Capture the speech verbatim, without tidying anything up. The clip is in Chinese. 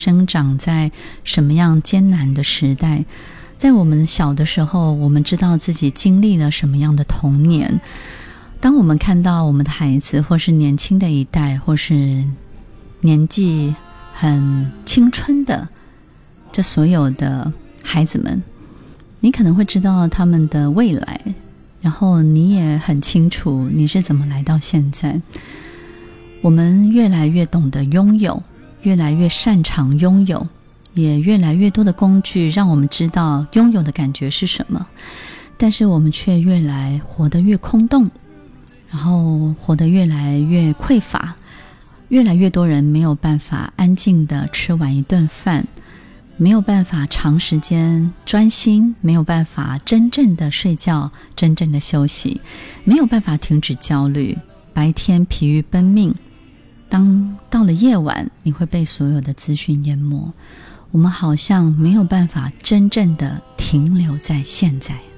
生长在什么样艰难的时代。在我们小的时候，我们知道自己经历了什么样的童年。当我们看到我们的孩子，或是年轻的一代，或是年纪很青春的这所有的孩子们，你可能会知道他们的未来，然后你也很清楚你是怎么来到现在。我们越来越懂得拥有，越来越擅长拥有，也越来越多的工具让我们知道拥有的感觉是什么，但是我们却越来活得越空洞，然后活得越来越匮乏。越来越多人没有办法安静地吃完一顿饭，没有办法长时间专心，没有办法真正的睡觉，真正的休息，没有办法停止焦虑，白天疲于奔命，当到了夜晚，你会被所有的资讯淹没。我们好像没有办法真正的停留在现在。